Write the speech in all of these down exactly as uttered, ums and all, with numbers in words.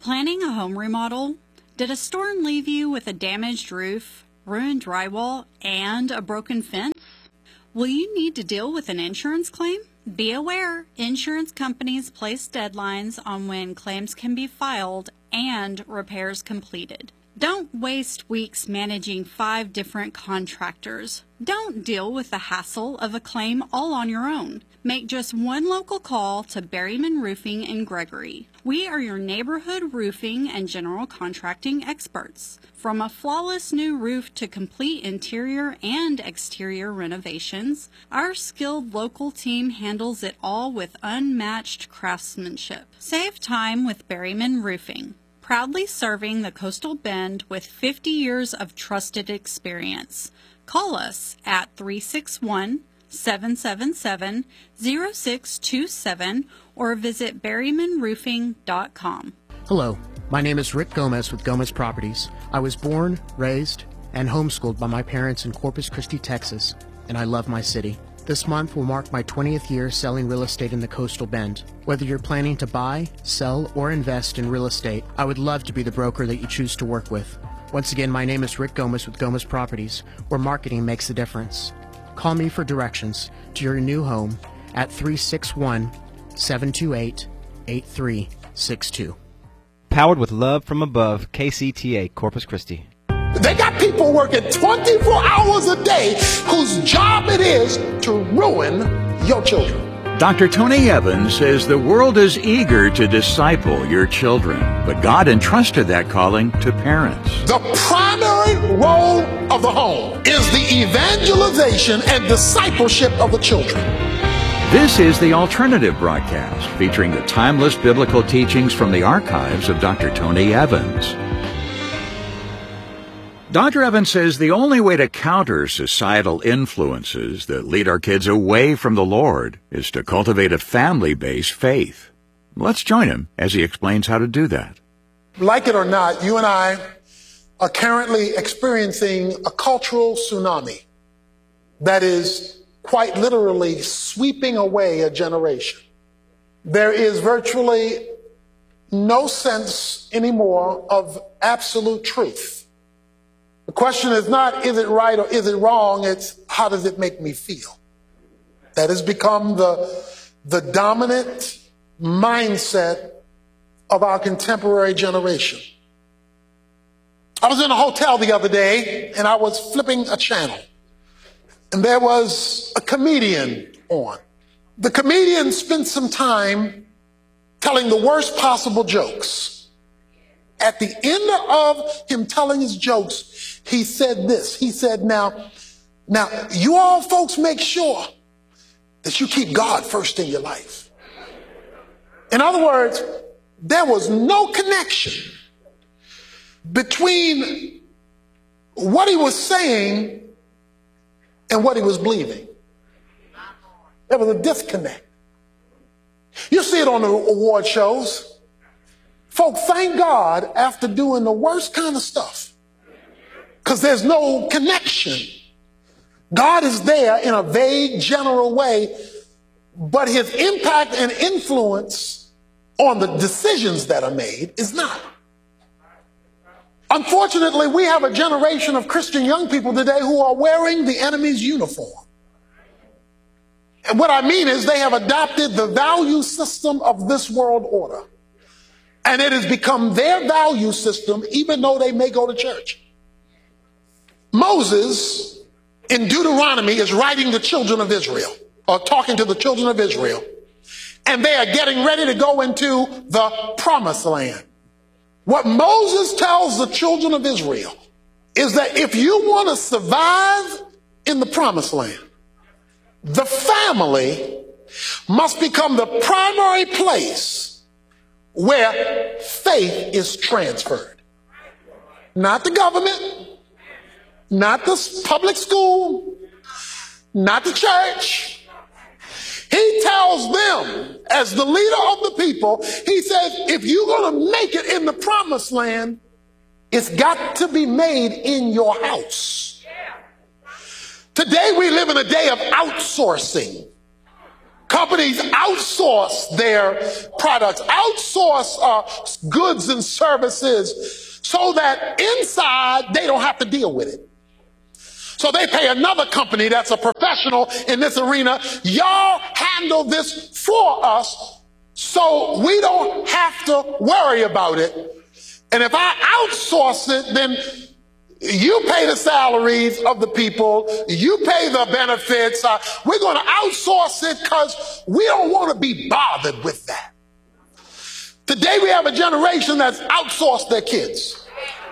Planning a home remodel? Did a storm leave you with a damaged roof, ruined drywall, and a broken fence? Will you need to deal with an insurance claim? Be aware, insurance companies place deadlines on when claims can be filed and repairs completed. Don't waste weeks managing five different contractors. Don't deal with the hassle of a claim all on your own. Make just one local call to Berryman Roofing in Gregory. We are your neighborhood roofing and general contracting experts. From a flawless new roof to complete interior and exterior renovations, our skilled local team handles it all with unmatched craftsmanship. Save time with Berryman Roofing. Proudly serving the Coastal Bend with fifty years of trusted experience. Call us at three six one, seven seven seven, zero six two seven or visit berryman roofing dot com. Hello, my name is Rick Gomez with Gomez Properties. I was born, raised, and homeschooled by my parents in Corpus Christi, Texas, and I love my city. This month will mark my twentieth year selling real estate in the Coastal Bend. Whether you're planning to buy, sell, or invest in real estate, I would love to be the broker that you choose to work with. Once again, my name is Rick Gomez with Gomez Properties, where marketing makes a difference. Call me for directions to your new home at three six one, seven two eight, eight three six two. Powered with love from above, K C T A, Corpus Christi. They got people working twenty-four hours a day whose job it is to ruin your children. Doctor Tony Evans says the world is eager to disciple your children, but God entrusted that calling to parents. The primary role of the home is the evangelization and discipleship of the children. This is the Alternative Broadcast, featuring the timeless biblical teachings from the archives of Doctor Tony Evans. Doctor Evans says the only way to counter societal influences that lead our kids away from the Lord is to cultivate a family-based faith. Let's join him as he explains how to do that. Like it or not, you and I are currently experiencing a cultural tsunami that is quite literally sweeping away a generation. There is virtually no sense anymore of absolute truth. The question is not, is it right or is it wrong? It's, how does it make me feel? That has become the, the dominant mindset of our contemporary generation. I was in a hotel the other day and I was flipping a channel and there was a comedian on. The comedian spent some time telling the worst possible jokes. At the end of him telling his jokes, he said this. He said, now, now, you all folks make sure that you keep God first in your life. In other words, there was no connection between what he was saying and what he was believing. There was a disconnect. You see it on the award shows. Folks, thank God after doing the worst kind of stuff, because there's no connection. God is there in a vague, general way, but his impact and influence on the decisions that are made is not. Unfortunately, we have a generation of Christian young people today who are wearing the enemy's uniform. And what I mean is they have adopted the value system of this world order. And it has become their value system, even though they may go to church. Moses in Deuteronomy is writing the children of Israel, or talking to the children of Israel, and they are getting ready to go into the promised land. What Moses tells the children of Israel is that if you want to survive in the promised land, the family must become the primary place where faith is transferred. Not the government, not the public school, not the church. He tells them, as the leader of the people, he says, if you're going to make it in the promised land, it's got to be made in your house. Today we live in a day of outsourcing. Companies outsource their products, outsource uh, goods and services so that inside they don't have to deal with it. So they pay another company that's a professional in this arena. Y'all handle this for us so we don't have to worry about it. And if I outsource it, then you pay the salaries of the people. You pay the benefits. Uh, we're going to outsource it because we don't want to be bothered with that. Today we have a generation that's outsourced their kids.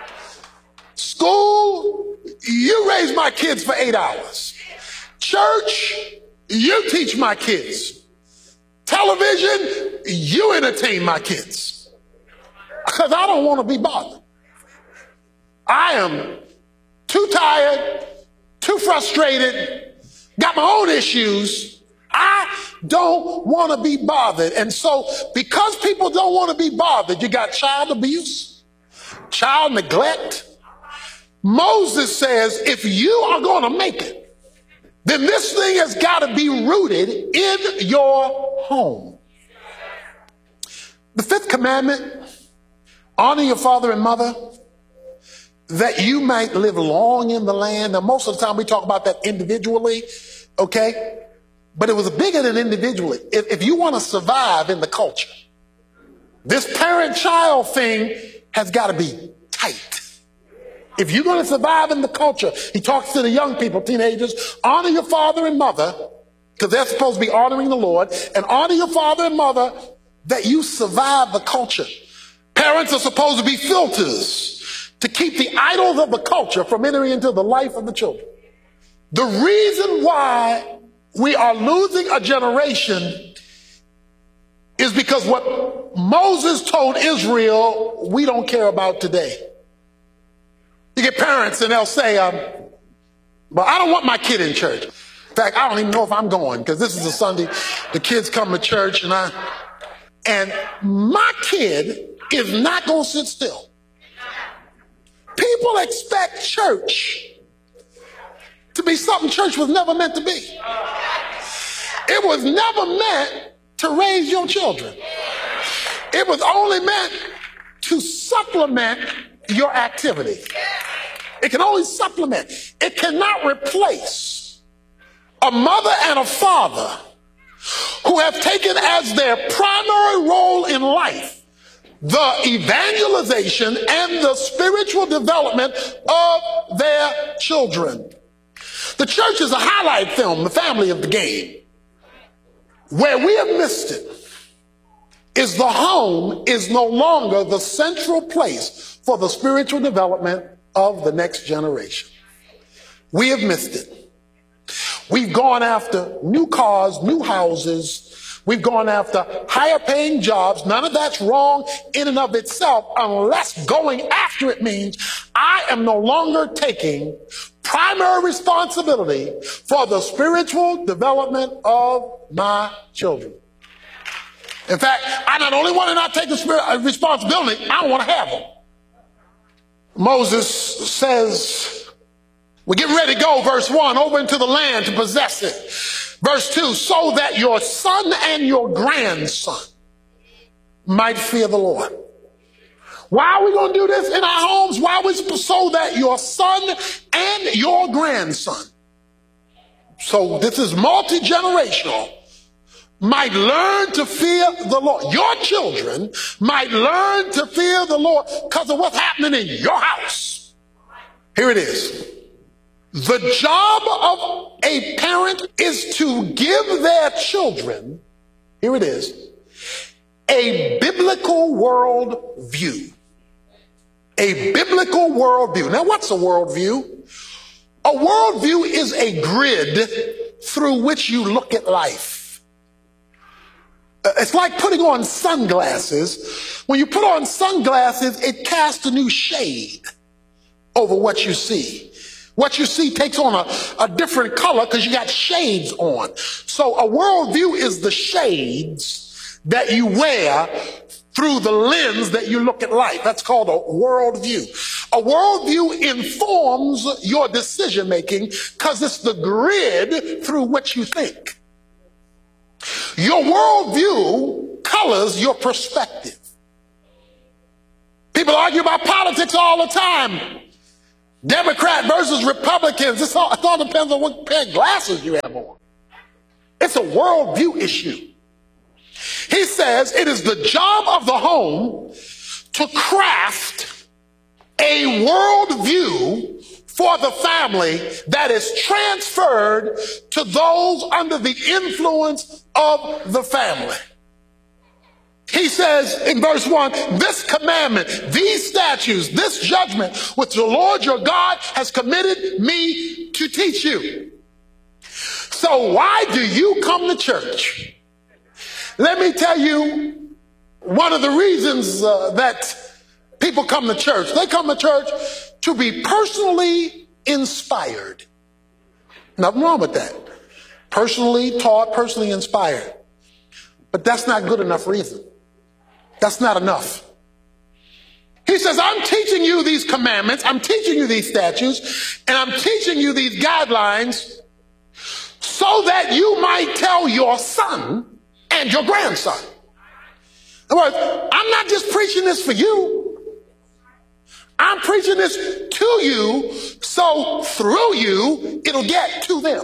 School, you raise my kids for eight hours. Church, you teach my kids. Television, you entertain my kids. Because I don't want to be bothered. I am too tired, too frustrated, got my own issues. I don't want to be bothered. And so because people don't want to be bothered, you got child abuse, child neglect. Moses says, if you are going to make it, then this thing has got to be rooted in your home. The fifth commandment, honor your father and mother, that you might live long in the land. Now, most of the time we talk about that individually, okay? But it was bigger than individually. If, if you want to survive in the culture, this parent-child thing has got to be tight. If you're going to survive in the culture, he talks to the young people, teenagers, honor your father and mother, because they're supposed to be honoring the Lord, and honor your father and mother that you survive the culture. Parents are supposed to be filters to keep the idols of the culture from entering into the life of the children. The reason why we are losing a generation is because what Moses told Israel, we don't care about today. You get parents and they'll say, um, well, I don't want my kid in church. In fact, I don't even know if I'm going because this is a Sunday. The kids come to church and I, and my kid is not going to sit still. People expect church to be something church was never meant to be. It was never meant to raise your children. It was only meant to supplement your activity. It can only supplement. It cannot replace a mother and a father who have taken as their primary role in life the evangelization and the spiritual development of their children. The church is a highlight film, the family of the game. Where we have missed it is the home is no longer the central place for the spiritual development of the next generation. We have missed it. We've gone after new cars, new houses. We've gone after higher paying jobs. None of that's wrong in and of itself unless going after it means I am no longer taking primary responsibility for the spiritual development of my children. In fact, I not only want to not take the spirit responsibility, I don't want to have them. Moses says, we're getting ready to go, verse one, over into the land to possess it. Verse two, so that your son and your grandson might fear the Lord. Why are we going to do this in our homes? Why was so that your son and your grandson, so this is multi-generational, might learn to fear the Lord. Your children might learn to fear the Lord because of what's happening in your house. Here it is. The job of a parent is to give their children, here it is, a biblical world view. A biblical world view. Now, what's a world view? A world view is a grid through which you look at life. It's like putting on sunglasses. When you put on sunglasses, it casts a new shade over what you see. What you see takes on a, a different color because you got shades on. So a worldview is the shades that you wear through the lens that you look at life. That's called a worldview. A worldview informs your decision making because it's the grid through which you think. Your worldview colors your perspective. People argue about politics all the time. Democrat versus Republicans. It's all, it all depends on what pair of glasses you have on. It's a worldview issue. He says it is the job of the home to craft a worldview for the family that is transferred to those under the influence of the family. He says in verse one, this commandment, these statutes, this judgment, which the Lord your God has committed me to teach you. So why do you come to church? Let me tell you one of the reasons uh, that people come to church. They come to church to be personally inspired. Nothing wrong with that. Personally taught, personally inspired. But that's not good enough reason. That's not enough. He says, I'm teaching you these commandments, I'm teaching you these statutes, and I'm teaching you these guidelines so that you might tell your son and your grandson. In other words, I'm not just preaching this for you. I'm preaching this to you so through you, it'll get to them.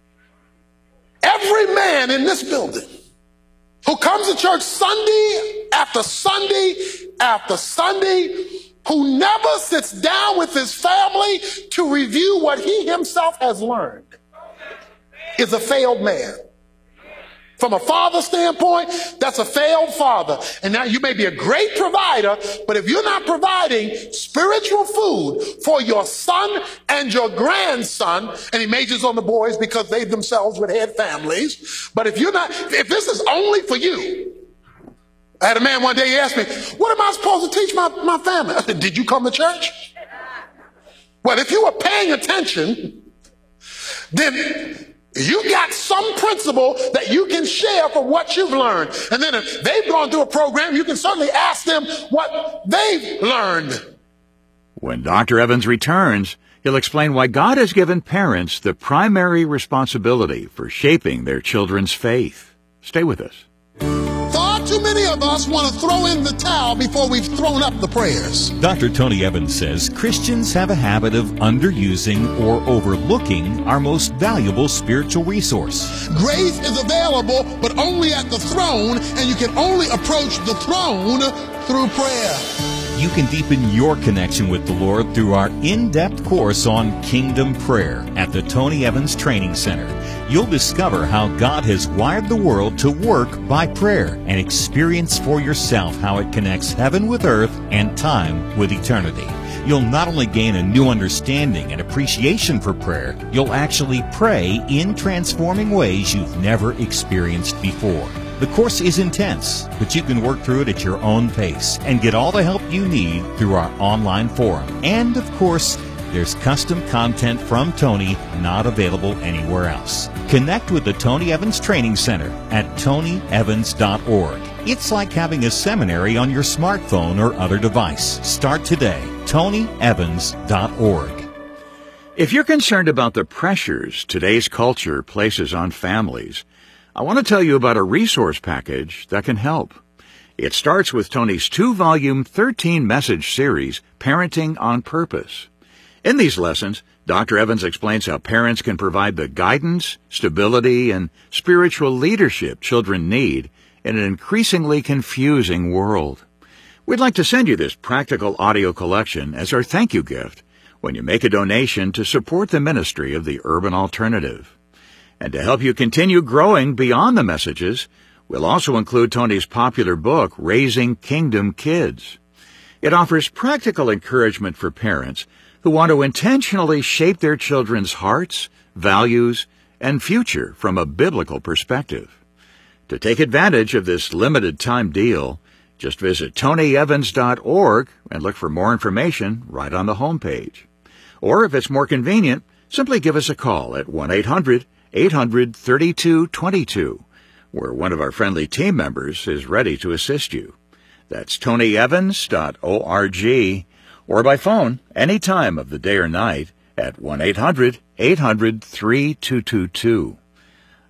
Every man in this building who comes to church Sunday after Sunday after Sunday, who never sits down with his family to review what he himself has learned, is a failed man. From a father standpoint, that's a failed father. And now you may be a great provider, but if you're not providing spiritual food for your son and your grandson, and he majors on the boys because they themselves would have families, but if you're not, if this is only for you. I had a man one day, he asked me, what am I supposed to teach my, my family? I said, did you come to church? Well, if you were paying attention, then you got some principle that you can share from what you've learned. And then if they've gone through a program, you can certainly ask them what they've learned. When Doctor Evans returns, he'll explain why God has given parents the primary responsibility for shaping their children's faith. Stay with us. Far too many of us want to throw in the towel before we've thrown up the prayers. Doctor Tony Evans says Christians have a habit of underusing or overlooking our most valuable spiritual resource. Grace is available, but only at the throne, and you can only approach the throne through prayer. You can deepen your connection with the Lord through our in-depth course on Kingdom Prayer at the Tony Evans Training Center. You'll discover how God has wired the world to work by prayer and experience for yourself how it connects heaven with earth and time with eternity. You'll not only gain a new understanding and appreciation for prayer, you'll actually pray in transforming ways you've never experienced before. The course is intense, but you can work through it at your own pace and get all the help you need through our online forum. And, of course, there's custom content from Tony not available anywhere else. Connect with the Tony Evans Training Center at tony evans dot org. It's like having a seminary on your smartphone or other device. Start today. tony evans dot org. If you're concerned about the pressures today's culture places on families, I want to tell you about a resource package that can help. It starts with Tony's two-volume, thirteen-message series, Parenting on Purpose. In these lessons, Doctor Evans explains how parents can provide the guidance, stability, and spiritual leadership children need in an increasingly confusing world. We'd like to send you this practical audio collection as our thank you gift when you make a donation to support the ministry of the Urban Alternative. And to help you continue growing beyond the messages, we'll also include Tony's popular book, Raising Kingdom Kids. It offers practical encouragement for parents who want to intentionally shape their children's hearts, values, and future from a biblical perspective. To take advantage of this limited-time deal, just visit tony evans dot org and look for more information right on the homepage. Or if it's more convenient, simply give us a call at one eight hundred eight hundred thirty-two twenty-two, where one of our friendly team members is ready to assist you. That's tony evans dot org, or by phone any time of the day or night at one eight hundred eight hundred three two two two.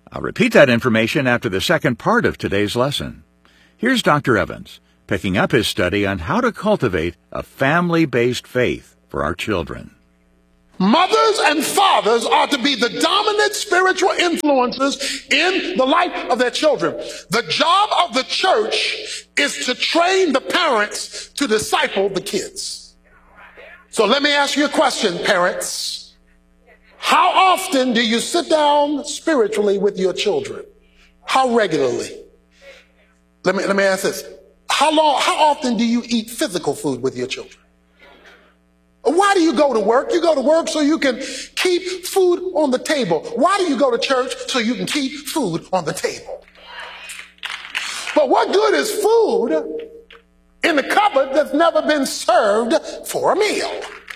I'll repeat that information after the second part of today's lesson. Here's Doctor Evans, picking up his study on how to cultivate a family-based faith for our children. Mothers and fathers are to be the dominant spiritual influences in the life of their children. The job of the church is to train the parents to disciple the kids. So let me ask you a question, parents. How often do you sit down spiritually with your children? How regularly? Let me, let me ask this. How long, how often do you eat physical food with your children? Why do you go to work? You go to work so you can keep food on the table. Why do you go to church? So you can keep food on the table. But what good is food in the cupboard that's never been served for a meal?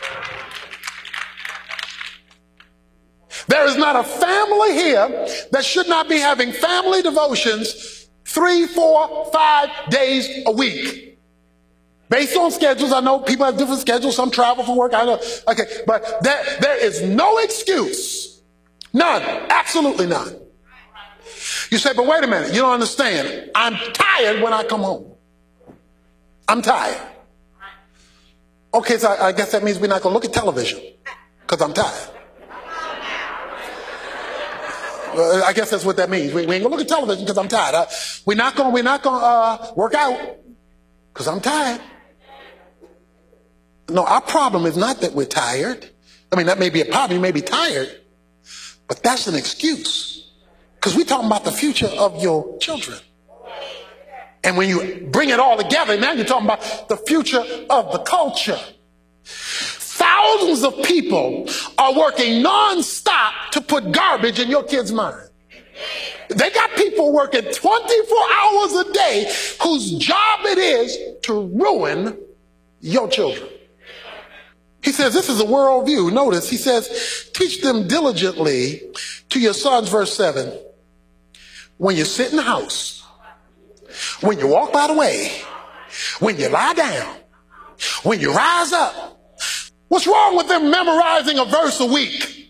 There is not a family here that should not be having family devotions three, four, five days a week. Based on schedules, I know people have different schedules. Some travel for work. I know. Okay, but there, there is no excuse. None. Absolutely none. You say, but wait a minute. You don't understand. I'm tired when I come home. I'm tired. Okay, so I, I guess that means we're not going to look at television because I'm tired. Uh, I guess that's what that means. We, we ain't going to look at television because I'm tired. Uh, we're not going. We're not going to uh, work out because I'm tired. No, our problem is not that we're tired. I mean, that may be a problem. You may be tired, but that's an excuse because we're talking about the future of your children. And when you bring it all together, now you're talking about the future of the culture. Thousands of people are working nonstop to put garbage in your kid's mind. They got people working twenty-four hours a day whose job it is to ruin your children. He says this is a worldview. Notice he says, teach them diligently to your sons, verse seven. When you sit in the house, when you walk by the way, when you lie down, when you rise up. What's wrong with them memorizing a verse a week?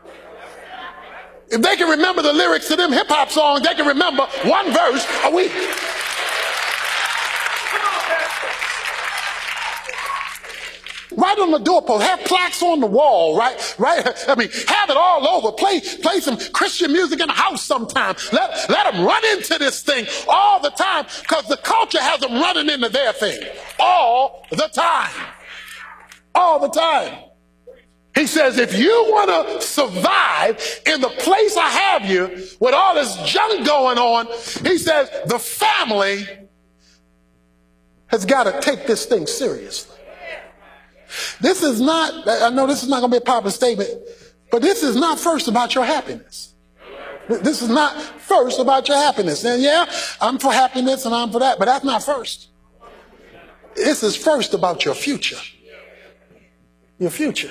If they can remember the lyrics to them hip hop songs, they can remember one verse a week. Right on the doorpost, have plaques on the wall, right? Right? I mean, have it all over. Play, play some Christian music in the house sometime. Let, let them run into this thing all the time because the culture has them running into their thing all the time. All the time. He says, if you want to survive in the place I have you with all this junk going on, he says, the family has got to take this thing seriously. This is not, I know this is not going to be a popular statement, but this is not first about your happiness. This is not first about your happiness. And yeah, I'm for happiness and I'm for that, but that's not first. This is first about your future. Your future.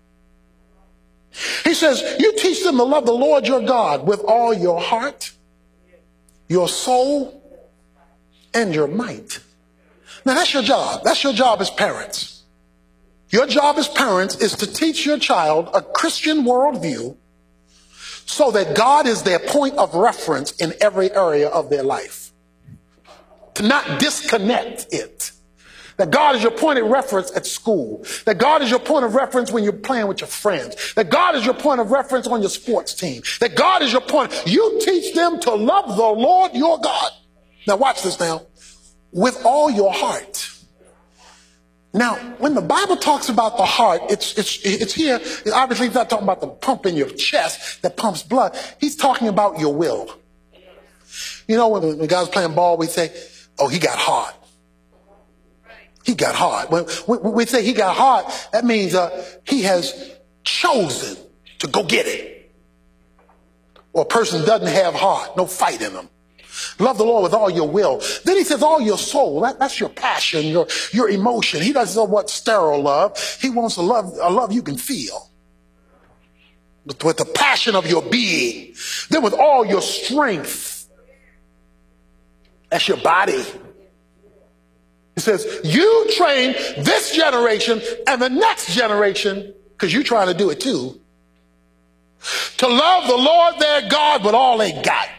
He says, you teach them to love the Lord your God with all your heart, your soul, and your might. Now that's your job. That's your job as parents. Your job as parents is to teach your child a Christian worldview so that God is their point of reference in every area of their life. To not disconnect it. That God is your point of reference at school. That God is your point of reference when you're playing with your friends. That God is your point of reference on your sports team. That God is your point. You teach them to love the Lord your God. Now watch this now. With all your heart. Now, when the Bible talks about the heart, it's, it's, it's here. Obviously, he's not talking about the pump in your chest that pumps blood. He's talking about your will. You know, when the guys playing ball, we say, oh, he got hard. He got hard. When we say he got hard, that means uh, he has chosen to go get it. Or a person doesn't have heart, no fight in them. Love the Lord with all your will. Then he says all your soul. That, that's your passion, your, your emotion. He doesn't know what sterile love. He wants a love, a love you can feel. With, with the passion of your being. Then with all your strength. That's your body. He says, you train this generation and the next generation, because you're trying to do it too, to love the Lord their God with all they got.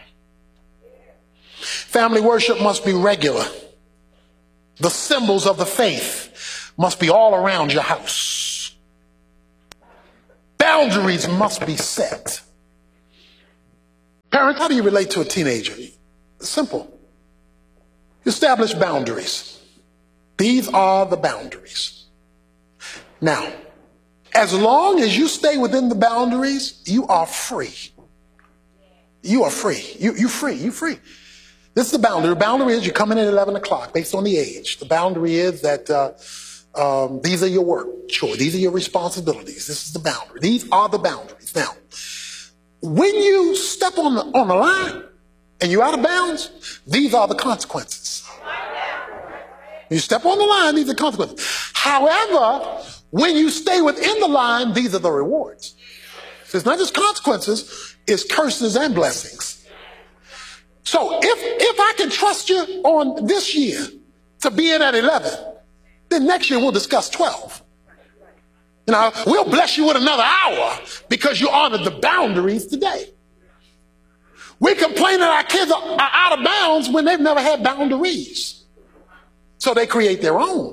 Family worship must be regular. The symbols of the faith must be all around your house. Boundaries must be set. Parents, how do you relate to a teenager? Simple. Establish boundaries. These are the boundaries. Now, as long as you stay within the boundaries, you are free. You are free. You, you're free. You're free. This is the boundary. The boundary is you come in at eleven o'clock based on the age. The boundary is that uh, um, these are your work chores. These are your responsibilities. This is the boundary. These are the boundaries. Now, when you step on the, on the line and you're out of bounds, these are the consequences. You step on the line, these are the consequences. However, when you stay within the line, these are the rewards. So it's not just consequences, it's curses and blessings. So if, if I can trust you on this year to be in at eleven, then next year we'll discuss twelve. You know, we'll bless you with another hour because you honored the boundaries today. We complain that our kids are, are out of bounds when they've never had boundaries. So they create their own.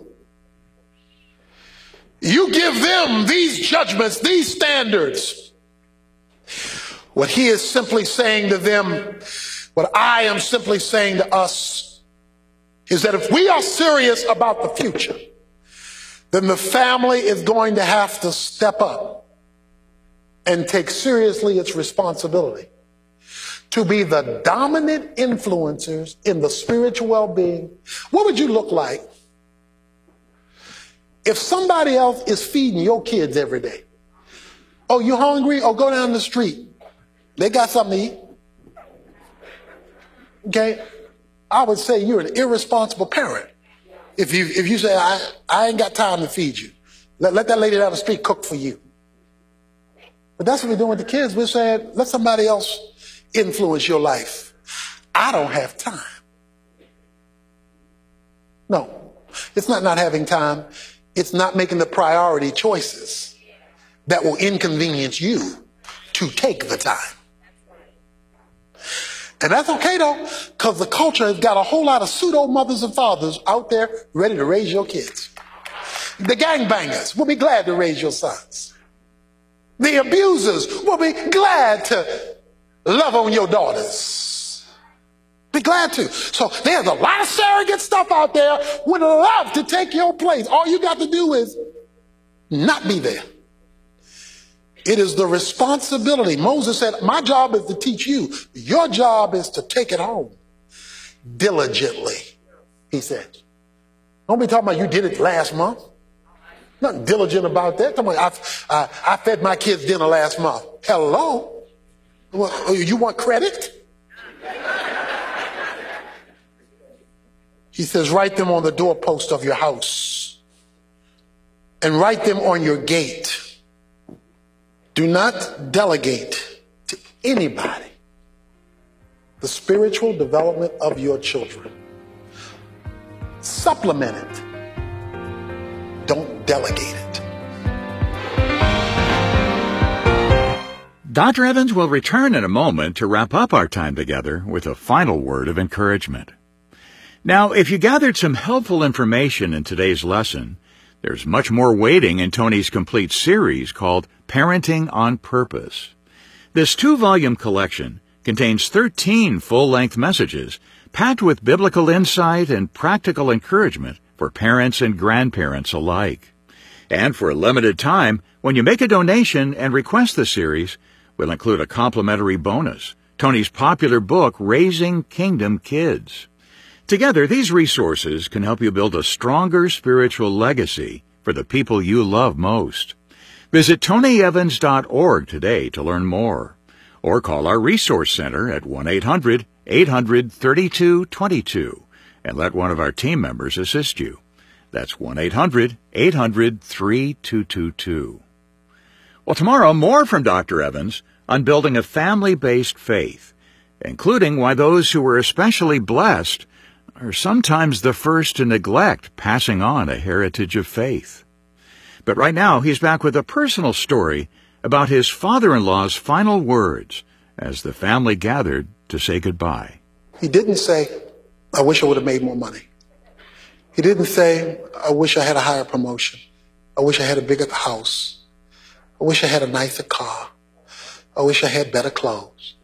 You give them these judgments, these standards. What he is simply saying to them, what I am simply saying to us, is that if we are serious about the future, then the family is going to have to step up and take seriously its responsibility to be the dominant influencers in the spiritual well-being. What would you look like if somebody else is feeding your kids every day? Oh, you hungry? Oh, go down the street. They got something to eat. Okay? I would say you're an irresponsible parent. If you if you say, I, I ain't got time to feed you. Let, let that lady down the street cook for you. But that's what we're doing with the kids. We're saying, let somebody else influence your life. I don't have time. No, it's not not having time. It's not making the priority choices that will inconvenience you to take the time. And that's okay though, because the culture has got a whole lot of pseudo mothers and fathers out there ready to raise your kids. The gangbangers will be glad to raise your sons. The abusers will be glad to love on your daughters. Be glad to. So there's a lot of surrogate stuff out there would love to take your place. All you got to do is not be there. It is the responsibility. Moses said, my job is to teach you. Your job is to take it home diligently, he said. Don't be talking about you did it last month. Nothing diligent about that. Come on, I, I, I fed my kids dinner last month. Hello? Well, you want credit? He says, write them on the doorpost of your house and write them on your gate. Do not delegate to anybody the spiritual development of your children. Supplement it. Don't delegate it. Doctor Evans will return in a moment to wrap up our time together with a final word of encouragement. Now, if you gathered some helpful information in today's lesson, there's much more waiting in Tony's complete series called Parenting on Purpose. This two-volume collection contains thirteen full-length messages packed with biblical insight and practical encouragement for parents and grandparents alike. And for a limited time, when you make a donation and request the series, we'll include a complimentary bonus, Tony's popular book, Raising Kingdom Kids. Together, these resources can help you build a stronger spiritual legacy for the people you love most. Visit tony evans dot org today to learn more, or call our Resource Center at one eight hundred eight hundred thirty-two twenty-two and let one of our team members assist you. That's one eight hundred eight hundred thirty-two twenty-two. Well, tomorrow, more from Doctor Evans on building a family-based faith, including why those who were especially blessed are sometimes the first to neglect passing on a heritage of faith. But right now, he's back with a personal story about his father-in-law's final words as the family gathered to say goodbye. He didn't say, I wish I would have made more money. He didn't say, I wish I had a higher promotion. I wish I had a bigger house. I wish I had a nicer car. I wish I had better clothes.